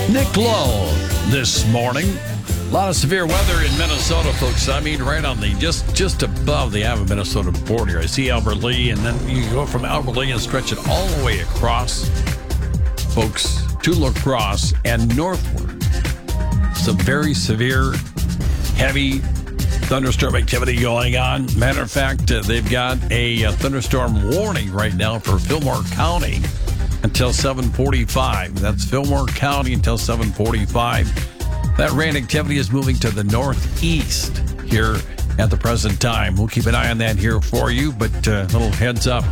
Nick Lowe this morning. A lot of severe weather in Minnesota, folks. I mean, right on the just above the Iowa Minnesota border. I see Albert Lee, and then you go from Albert Lee and stretch it all the way across, folks, to La Crosse and northward. Some very severe, heavy thunderstorm activity going on. Matter of fact, they've got a thunderstorm warning right now for Fillmore County until 7:45. That's Fillmore County until 7:45. That rain activity is moving to the northeast here at the present time. We'll keep an eye on that here for you, but a little heads up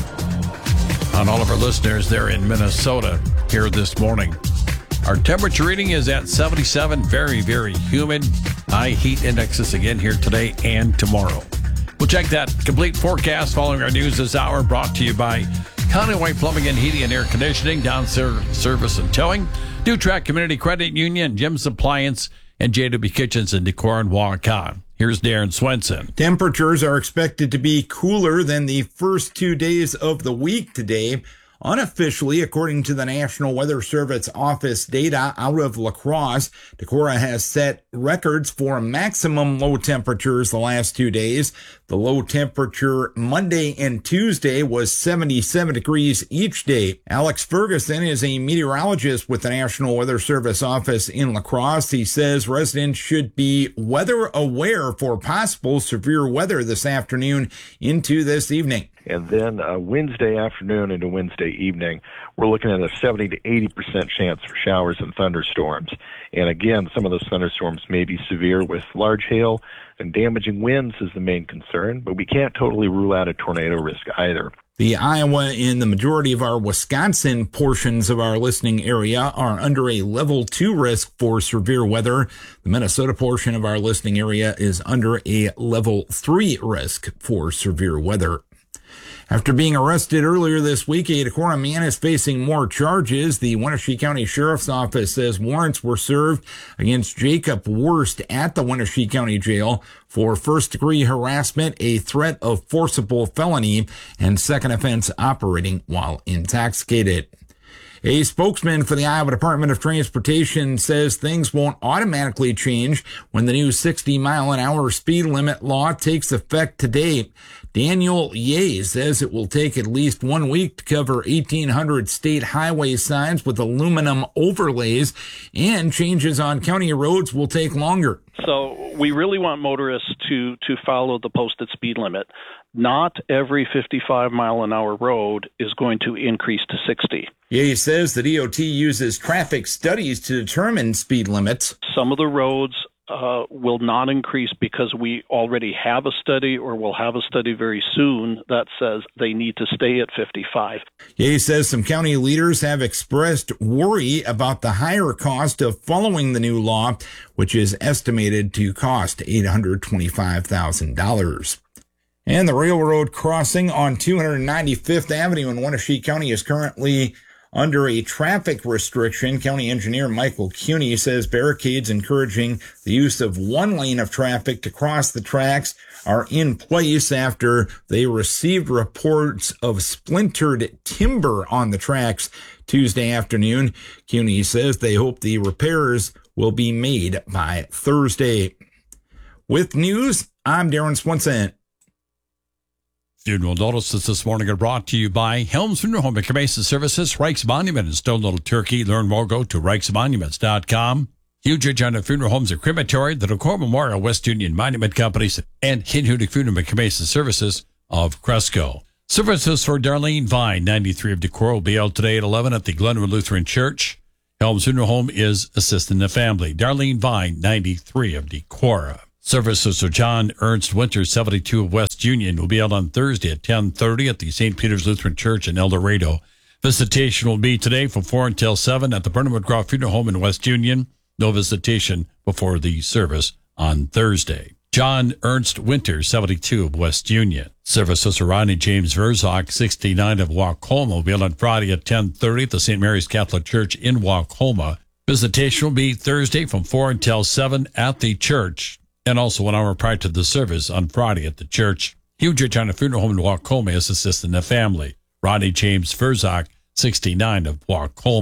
on all of our listeners there in Minnesota here this morning. Our temperature reading is at 77, very, very humid. High heat indexes again here today and tomorrow. We'll check that complete forecast following our news this hour, brought to you by Countywide Plumbing and Heating and Air Conditioning, Downstairs Service and Towing, New-Track Community Credit Union, Jim's Appliance, and JW Kitchens and Decor and Waukon. Here's Darren Swenson. Temperatures are expected to be cooler than the first 2 days of the week today. Unofficially, according to the National Weather Service office data out of La Crosse, Decorah has set records for maximum low temperatures the last 2 days. The low temperature Monday and Tuesday was 77 degrees each day. Alex Ferguson is a meteorologist with the National Weather Service office in La Crosse. He says residents should be weather aware for possible severe weather this afternoon into this evening. And then Wednesday afternoon into Wednesday evening, we're looking at a 70 to 80% chance for showers and thunderstorms. And again, some of those thunderstorms may be severe with large hail and damaging winds is the main concern, but we can't totally rule out a tornado risk either. The Iowa and the majority of our Wisconsin portions of our listening area are under a level 2 risk for severe weather. The Minnesota portion of our listening area is under a level 3 risk for severe weather. After being arrested earlier this week, a Decorah man is facing more charges. The Wenatchee County Sheriff's Office says warrants were served against Jacob Wurst at the Wenatchee County Jail for first-degree harassment, a threat of forcible felony, and second offense operating while intoxicated. A spokesman for the Iowa Department of Transportation says things won't automatically change when the new 60-mile-an-hour speed limit law takes effect today. Daniel Ye says it will take at least 1 week to cover 1,800 state highway signs with aluminum overlays, and changes on county roads will take longer. So we really want motorists to follow the posted speed limit. Not every 55-mile-an-hour road is going to increase to 60. Ye says the DOT uses traffic studies to determine speed limits. Some of the roads will not increase because we already have a study, or will have a study very soon that says they need to stay at 55. Ye says some county leaders have expressed worry about the higher cost of following the new law, which is estimated to cost $825,000. And the railroad crossing on 295th Avenue in Wenatchee County is currently under a traffic restriction. County engineer Michael Cuney says barricades encouraging the use of one lane of traffic to cross the tracks are in place after they received reports of splintered timber on the tracks Tuesday afternoon. Cuney says they hope the repairs will be made by Thursday. With news, I'm Darren Swenson. Funeral notices this morning are brought to you by Helms Funeral Home and Cremation Services, Reich's Monument in Stone Little Turkey. Learn more, go to reichsmonuments.com. Huge Agenda Funeral Homes and Crematory, the Decorah Memorial West Union Monument Companies, and Hinhudik Funeral and Cremation Services of Cresco. Services for Darlene Vine, 93 of Decorah, will be held today at 11 at the Glenwood Lutheran Church. Helms Funeral Home is assisting the family. Darlene Vine, 93 of Decorah. Services for John Ernst Winter, 72 of West Union, will be held on Thursday at 10:30 at the St. Peter's Lutheran Church in El Dorado. Visitation will be today from 4 until 7 at the Burnham Woodcroft Funeral Home in West Union. No visitation before the service on Thursday. John Ernst Winter, 72 of West Union. Services for Ronnie James Verzok, 69 of Waucoma, will be held on Friday at 10:30 at the St. Mary's Catholic Church in Waucoma. Visitation will be Thursday from 4 until 7 at the church, and also 1 hour prior to the service on Friday at the church. Huge China Funeral Home in Waucoma is assisting the family. Ronnie James Verzok, 69 of Waucoma.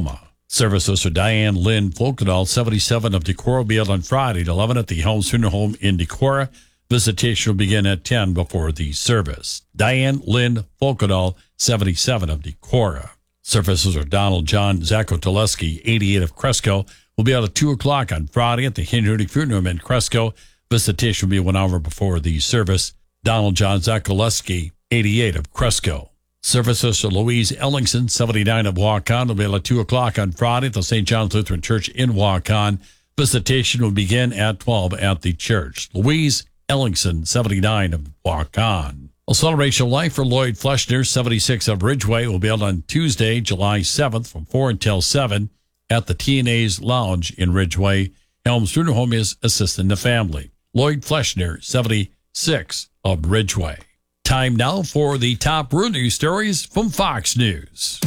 Services for Diane Lynn Folkedahl, 77 of Decorah, will be held on Friday at 11 at the Helms Funeral Home in Decorah. Visitation will begin at 10 before the service. Diane Lynn Folkedahl, 77 of Decorah. Services for Donald John Zakotoleski, 88 of Cresco, will be held at 2 o'clock on Friday at the Hinnerty Funeral Home in Cresco. Visitation will be 1 hour before the service. Donald John Zakoleski, 88 of Cresco. Services for Louise Ellingson, 79 of Waukon, will be held at 2 o'clock on Friday at the St. John's Lutheran Church in Waukon. Visitation will begin at 12 at the church. Louise Ellingson, 79 of Waukon. A celebration of life for Lloyd Fleshner, 76 of Ridgeway, will be held on Tuesday, July 7th from 4 until 7 at the T&A's Lounge in Ridgeway. Helms Funeral Home is assisting the family. Lloyd Fleshner, 76 of Ridgeway. Time now for the top rural news stories from Fox News.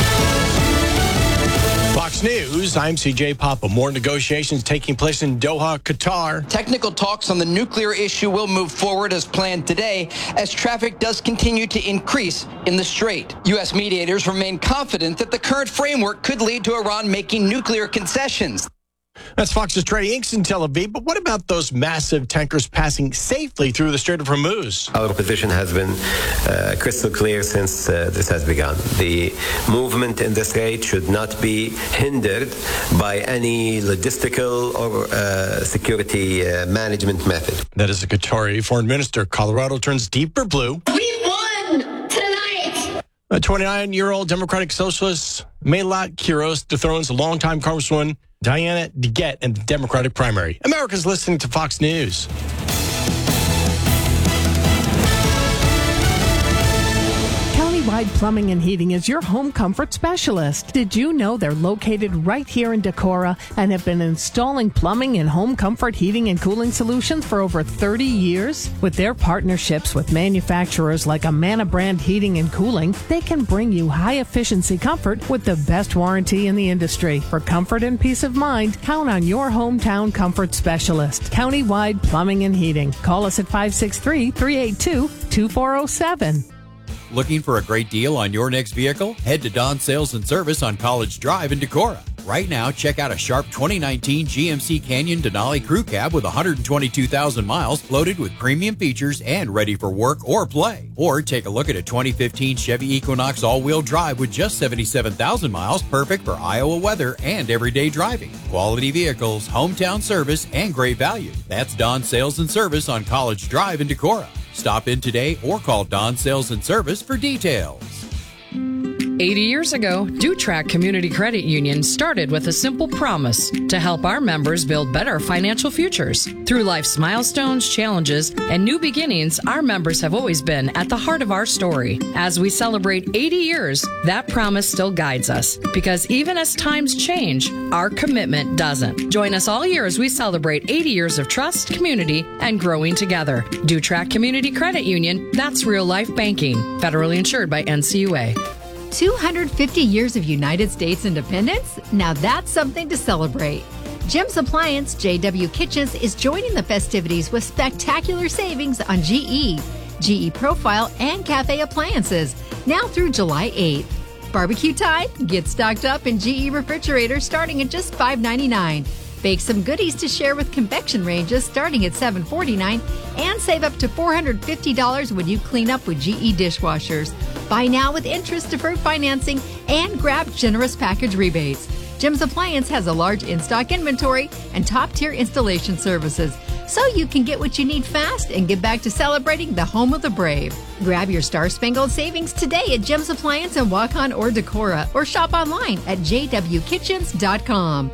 Fox News, I'm CJ Papa. More negotiations taking place in Doha, Qatar. Technical talks on the nuclear issue will move forward as planned today as traffic does continue to increase in the Strait. U.S. mediators remain confident that the current framework could lead to Iran making nuclear concessions. That's Fox's Trey Inks in Tel Aviv. But what about those massive tankers passing safely through the Strait of Hormuz? Our position has been crystal clear since this has begun. The movement in the Strait should not be hindered by any logistical or security management method. That is a Qatari foreign minister. Colorado turns deeper blue. We won tonight! A 29-year-old Democratic Socialist, Melat Quiros, dethrones a longtime Congresswoman Diana DeGette in the Democratic primary. America's listening to Fox News. Countywide Plumbing and Heating is your home comfort specialist. Did you know they're located right here in Decorah and have been installing plumbing and home comfort heating and cooling solutions for over 30 years? With their partnerships with manufacturers like Amana Brand Heating and Cooling, they can bring you high-efficiency comfort with the best warranty in the industry. For comfort and peace of mind, count on your hometown comfort specialist. Countywide Plumbing and Heating. Call us at 563-382-2407. Looking for a great deal on your next vehicle? Head to Don Sales and Service on College Drive in Decorah. Right now, check out a sharp 2019 GMC Canyon Denali Crew Cab with 122,000 miles loaded with premium features and ready for work or play. Or take a look at a 2015 Chevy Equinox all-wheel drive with just 77,000 miles, perfect for Iowa weather and everyday driving. Quality vehicles, hometown service, and great value. That's Don Sales and Service on College Drive in Decorah. Stop in today or call Don Sales and Service for details. 80 years ago, Dutrack Community Credit Union started with a simple promise to help our members build better financial futures. Through life's milestones, challenges, and new beginnings, our members have always been at the heart of our story. As we celebrate 80 years, that promise still guides us, because even as times change, our commitment doesn't. Join us all year as we celebrate 80 years of trust, community, and growing together. Dutrack Community Credit Union, that's real life banking. Federally insured by NCUA. 250 years of United States independence? Now that's something to celebrate. Jim's Appliance JW Kitchens is joining the festivities with spectacular savings on GE Profile, and Cafe appliances, now through July 8th. Barbecue time? Get stocked up in GE refrigerators starting at just $5.99. Bake some goodies to share with convection ranges starting at $7.49, and save up to $450 when you clean up with GE dishwashers. Buy now with interest deferred financing and grab generous package rebates. Jim's Appliance has a large in-stock inventory and top-tier installation services, so you can get what you need fast and get back to celebrating the home of the brave. Grab your Star-Spangled savings today at Jim's Appliance in Waukon or Decorah, or shop online at jwkitchens.com.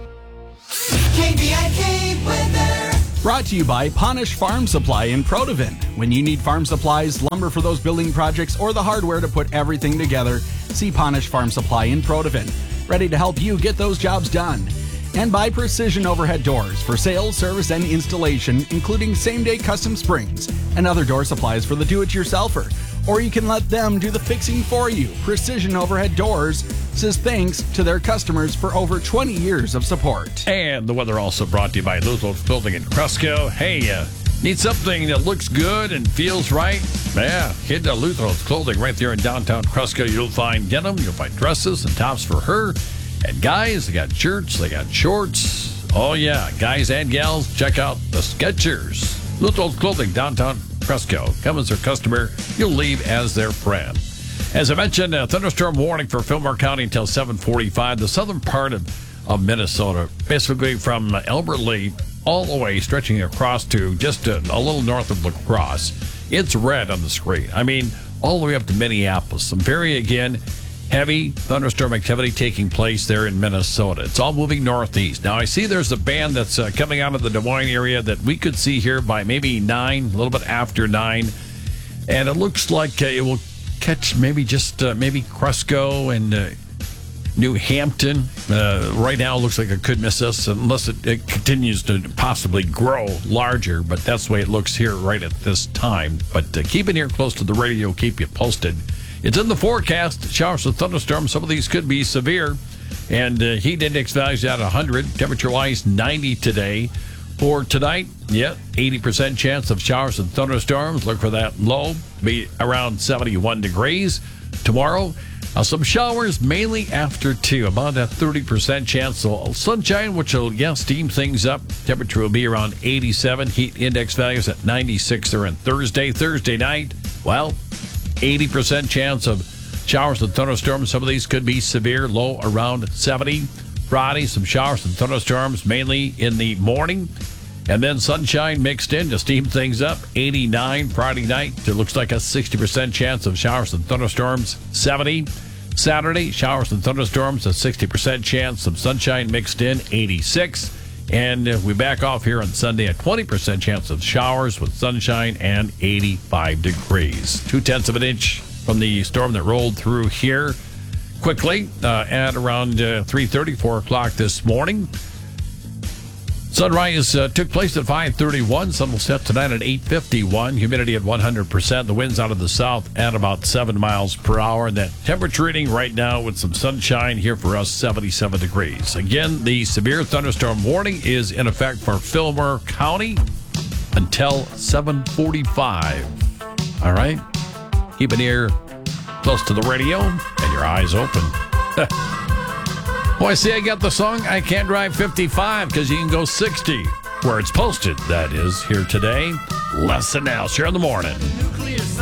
KVIK weather. Brought to you by Ponish Farm Supply in Protivin. When you need farm supplies, lumber for those building projects, or the hardware to put everything together, see Ponish Farm Supply in Protivin. Ready to help you get those jobs done. And by Precision Overhead Doors for sales, service, and installation, including same-day custom springs and other door supplies for the do-it-yourselfer. Or you can let them do the fixing for you. Precision Overhead Doors says thanks to their customers for over 20 years of support. And the weather also brought to you by Luthol's Clothing in Cresco. Hey, need something that looks good and feels right? Yeah, head to Luthol's Clothing right there in downtown Cresco. You'll find denim, you'll find dresses and tops for her And guys, they got shirts, they got shorts. Oh, yeah, guys and gals, check out the Skechers. Luthol's Clothing, downtown Fresco. Come as their customer, you'll leave as their friend. As I mentioned, a thunderstorm warning for Fillmore County until 7:45. The southern part of Minnesota, basically from Albert Lea all the way stretching across to just a little north of La Crosse. It's red on the screen. I mean, all the way up to Minneapolis. Some very, again, heavy thunderstorm activity taking place there in Minnesota. It's all moving northeast. Now, I see there's a band that's coming out of the Des Moines area that we could see here by maybe 9, a little bit after 9. And it looks like it will catch maybe just maybe Cresco and New Hampton. Right now, it looks like it could miss us unless it continues to possibly grow larger. But that's the way it looks here right at this time. But keep it here close to the radio. Keep you posted. It's in the forecast. Showers and thunderstorms. Some of these could be severe. And heat index values at 100. Temperature-wise, 90 today. For tonight, 80% chance of showers and thunderstorms. Look for that low. Be around 71 degrees. Tomorrow, some showers mainly after 2. About a 30% chance. So sunshine, which will, steam things up. Temperature will be around 87. Heat index values at 96 there on Thursday. Thursday night, 80% chance of showers and thunderstorms. Some of these could be severe. Low around 70. Friday, some showers and thunderstorms, mainly in the morning. And then sunshine mixed in to steam things up. 89 Friday night. It looks like a 60% chance of showers and thunderstorms. 70. Saturday, showers and thunderstorms, a 60% chance. Some sunshine mixed in. 86. And we back off here on Sunday, a 20% chance of showers with sunshine and 85 degrees. 0.2 of an inch from the storm that rolled through here quickly at around 3:30, 4 o'clock this morning. Sunrise took place at 5:31. Sun will set tonight at 8:51. Humidity at 100%. The winds out of the south at about 7 miles per hour. And that temperature reading right now with some sunshine here for us, 77 degrees. Again, the severe thunderstorm warning is in effect for Fillmore County until 7:45. All right? Keep an ear close to the radio and your eyes open. Boy, see, I got the song, I Can't Drive 55, because you can go 60, where it's posted, that is, here today. Les and Al, share in the morning.